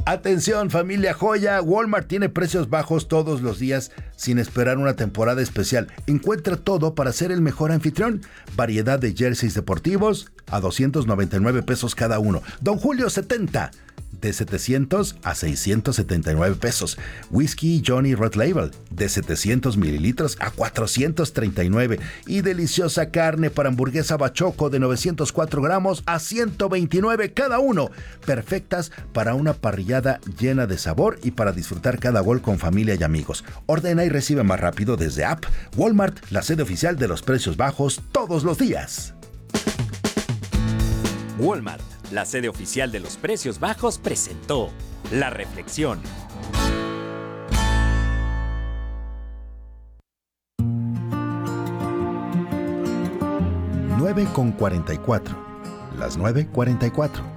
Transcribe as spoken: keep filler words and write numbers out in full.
Atención familia joya, Walmart tiene precios bajos todos los días sin esperar una temporada especial. Encuentra todo para ser el mejor anfitrión. Variedad de jerseys deportivos a doscientos noventa y nueve pesos cada uno. Don Julio setenta de setecientos a seiscientos setenta y nueve pesos. Whisky Johnny Red Label de setecientos mililitros a cuatrocientos treinta y nueve. Y deliciosa carne para hamburguesa bachoco de novecientos cuatro gramos a ciento veintinueve cada uno. Perfectas para una parrillada llena de sabor y para disfrutar cada gol con familia y amigos. Ordena y recibe más rápido desde app. Walmart, la sede oficial de los precios bajos todos los días. Walmart, la sede oficial de los precios bajos, presentó La Reflexión. nueve con cuarenta y cuatro. Las nueve cuarenta y cuatro.